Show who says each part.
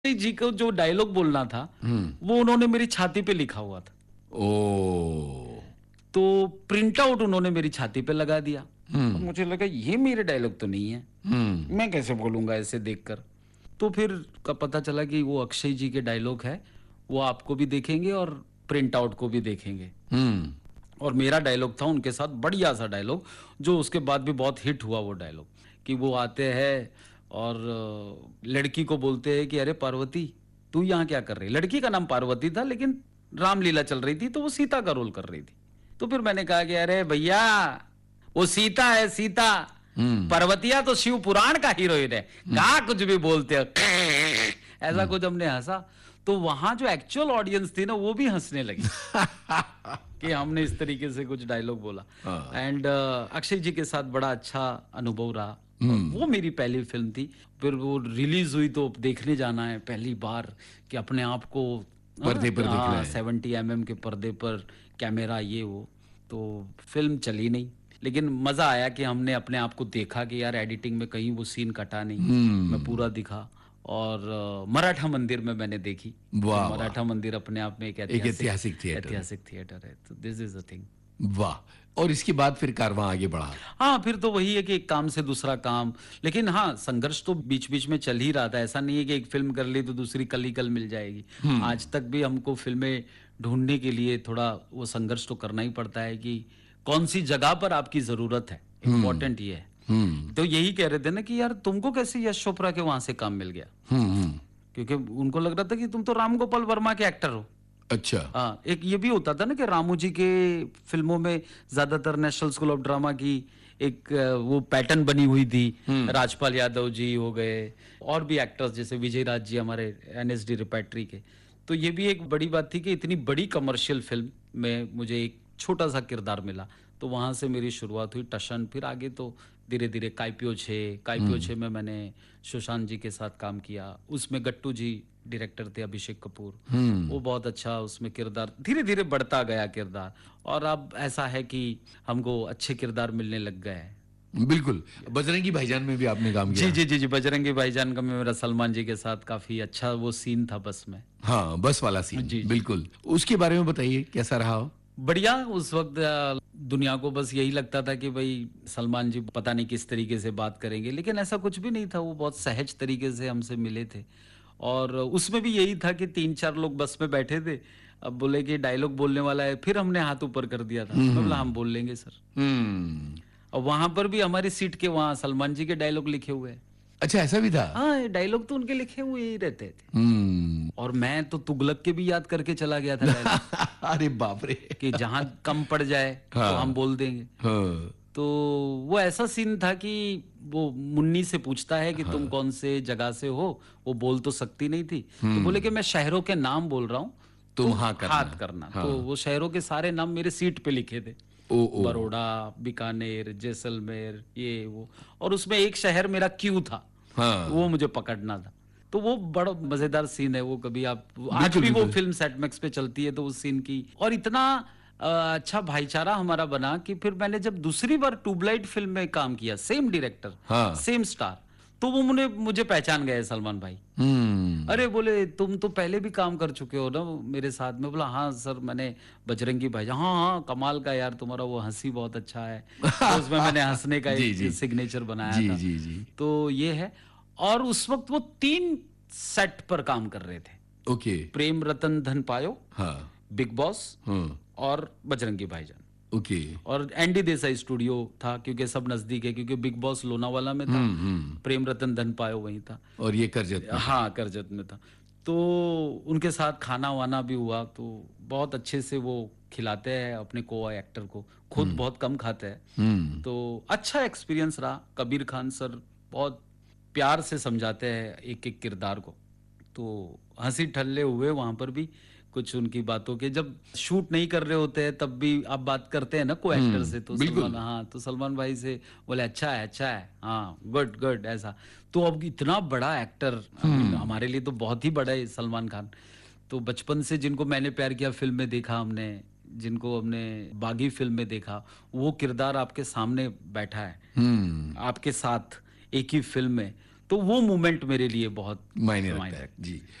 Speaker 1: जी को जो डायलॉग बोलना था वो उन्होंने मेरी छाती पे लिखा हुआ था।
Speaker 2: ओ
Speaker 1: तो प्रिंट आउट उन्होंने मेरी छाती पे लगा दिया। तो मुझे लगा ये मेरे डायलॉग तो नहीं है, मैं कैसे बोलूंगा ऐसे देखकर। तो फिर का पता चला कि वो अक्षय जी के डायलॉग है, वो आपको भी देखेंगे और प्रिंट आउट को भी देखेंगे। और मेरा डायलॉग था उनके साथ बढ़िया सा डायलॉग, जो उसके बाद भी बहुत हिट हुआ वो डायलॉग, कि वो आते हैं और लड़की को बोलते हैं कि अरे पार्वती तू यहाँ क्या कर रही है। लड़की का नाम पार्वती था लेकिन रामलीला चल रही थी तो वो सीता का रोल कर रही थी। तो फिर मैंने कहा कि अरे भैया वो सीता है सीता, पार्वतिया तो शिव पुराण का हीरोइन है, कहा कुछ भी बोलते हो। ऐसा कुछ हमने हंसा। तो वहां जो एक्चुअल ऑडियंस थी ना वो भी हंसने लगी कि हमने इस तरीके से कुछ डायलॉग बोला। एंड अक्षय जी के साथ बड़ा अच्छा अनुभव रहा। वो मेरी पहली फिल्म थी। फिर वो रिलीज हुई तो देखने जाना है पहली बार कि अपने आप को
Speaker 2: पर्दे पर दिख रहा है।
Speaker 1: 70 mm के पर्दे पर कैमरा ये वो। तो फिल्म चली नहीं, लेकिन मजा आया कि हमने अपने आप को देखा कि यार एडिटिंग में कहीं वो सीन कटा नहीं, मैं पूरा दिखा। और मराठा मंदिर में मैंने देखी।
Speaker 2: वाह,
Speaker 1: तो मराठा मंदिर अपने आप में एक
Speaker 2: ऐतिहासिक
Speaker 1: थिएटर है। तो दिस इज अ थिंग।
Speaker 2: वाह। और इसके बाद फिर कारवां आगे बढ़ा।
Speaker 1: हाँ, फिर तो वही है कि एक काम से दूसरा काम। लेकिन हाँ, संघर्ष तो बीच बीच में चल ही रहा था। ऐसा नहीं है कि एक फिल्म कर ली तो दूसरी कल ही कल मिल जाएगी। आज तक भी हमको फिल्में ढूंढने के लिए थोड़ा वो संघर्ष तो करना ही पड़ता है कि कौन सी जगह पर आपकी जरूरत है। इम्पोर्टेंट ये है। तो यही कह रहे थे ना कि यार तुमको कैसे यश चोपड़ा के वहां से काम मिल गया। क्योंकि उनको लग रहा था कि तुम तो राम गोपाल वर्मा के एक्टर हो।
Speaker 2: अच्छा।
Speaker 1: हाँ, एक ये भी होता था ना कि रामू जी के फिल्मों में ज्यादातर नेशनल स्कूल ऑफ ड्रामा की एक वो पैटर्न बनी हुई थी। राजपाल यादव जी हो गए और भी एक्टर्स जैसे विजय राज जी हमारे एनएसडी रिपेट्री के। तो ये भी एक बड़ी बात थी कि इतनी बड़ी कमर्शियल फिल्म में मुझे एक छोटा सा किरदार मिला। तो वहां से मेरी शुरुआत हुई टशन। फिर आगे तो धीरे धीरे काइपियो छे में मैंने सुशांत जी के साथ काम किया। उसमें गट्टू जी डायरेक्टर थे, अभिषेक कपूर। वो बहुत अच्छा उसमें किरदार धीरे धीरे बढ़ता गया किरदार। और अब ऐसा है कि हमको अच्छे किरदार मिलने लग गए हैं।
Speaker 2: बिल्कुल। बजरंगी भाईजान में भी आपने काम किया।
Speaker 1: जी, बजरंगी भाईजान का में मेरा सलमान जी के साथ काफी अच्छा वो सीन था बस में।
Speaker 2: हाँ, बस वाला सीन।
Speaker 1: जी।
Speaker 2: बिल्कुल। उसके बारे में बताइए कैसा रहा हो?
Speaker 1: बढ़िया। उस वक्त दुनिया को बस यही लगता था कि भाई सलमान जी पता नहीं किस तरीके से बात करेंगे, लेकिन ऐसा कुछ भी नहीं था। वो बहुत सहज तरीके से हमसे मिले थे। और उसमें भी यही था कि 3-4 लोग बस में बैठे थे। अब बोले कि डायलॉग बोलने वाला है, फिर हमने हाथ ऊपर कर दिया था। मैं बोला हम बोल लेंगे सर। और वहां पर भी हमारी सीट के वहां सलमान जी के डायलॉग लिखे हुए हैं।
Speaker 2: अच्छा, ऐसा भी था?
Speaker 1: हाँ, डायलॉग तो उनके लिखे हुए ही रहते थे। और मैं तो तुगलक के भी याद करके चला गया था डायलॉग।
Speaker 2: अरे बाप रे।
Speaker 1: कि जहां कम पड़ जाए तो हम बोल देंगे। तो वो ऐसा सीन था कि वो मुन्नी से पूछता है कि तुम कौन से जगह से हो। वो बोल तो सकती नहीं थी, तो बोले कि मैं शहरों के नाम बोल रहा हूँ,
Speaker 2: तुम
Speaker 1: हाथ करना। तो वो शहरों के सारे नाम मेरे सीट पे लिखे थे। बड़ौदा, बीकानेर, जैसलमेर, ये वो। और उसमें एक शहर मेरा क्यू था। वो मुझे पकड़ना था। तो वो बड़ा मजेदार सीन है वो। कभी आप आज भी वो फिल्म सेटमैक्स पे चलती है तो उस सीन की। और इतना अच्छा भाईचारा हमारा बना कि फिर मैंने जब दूसरी बार ट्यूबलाइट फिल्म में काम किया, सेम डायरेक्टर, सेम स्टार, तो वो मुझे पहचान गए सलमान भाई। अरे बोले तुम तो पहले भी काम कर चुके हो ना मेरे साथ में। बोला हाँ सर, मैंने बजरंगी भाई। हाँ, कमाल का यार, तुम्हारा वो हंसी बहुत अच्छा है। तो उसमें मैंने हंसने का एक सिग्नेचर बनाया था। तो ये है। और उस वक्त वो 3 सेट पर काम कर रहे थे।
Speaker 2: ओके।
Speaker 1: प्रेम रतन धन पायो, बिग बॉस और बजरंगी भाईजान।
Speaker 2: ओके।
Speaker 1: और एनडी देसाई स्टूडियो था क्योंकि सब नजदीक है, क्योंकि बिग बॉस लोनावाला में था, प्रेम रतन धन पायो वहीं था,
Speaker 2: और ये करजत में।
Speaker 1: हाँ, करजत में था। तो उनके साथ खाना वाना भी हुआ। तो बहुत अच्छे से वो खिलाते हैं अपने को एक्टर को, खुद बहुत कम खाते हैं। तो अच्छा एक्सपीरियंस रहा। कबीर खान सर बहुत प्यार से समझाते हैं एक एक किरदार को। तो हंसी ठल्ले हुए वहां पर भी कुछ उनकी बातों के। जब शूट नहीं कर रहे होते हैं तब भी आप बात करते हैं ना को एक्टर से, तो सलमान, हाँ, तो सलमान भाई से बोले अच्छा है, हाँ, गुड गुड, ऐसा। तो अब इतना बड़ा एक्टर हमारे लिए तो बहुत ही बड़ा है सलमान खान। तो बचपन से जिनको मैंने प्यार किया फिल्म में देखा हमने, जिनको हमने बागी फिल्म में देखा, वो किरदार आपके सामने बैठा है, आपके साथ एक ही फिल्म में। तो वो मोमेंट मेरे लिए बहुत
Speaker 2: मायने
Speaker 1: मायने
Speaker 2: रखता है जी।